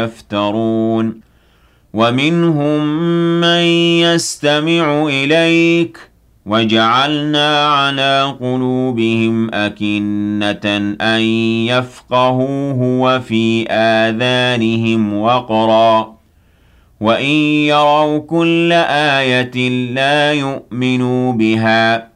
يفترون ومنهم من يستمع إليك وجعلنا على قلوبهم أكنة أن يفقهوه وفي آذانهم وقرا وإن يروا كل آية لا يؤمنوا بها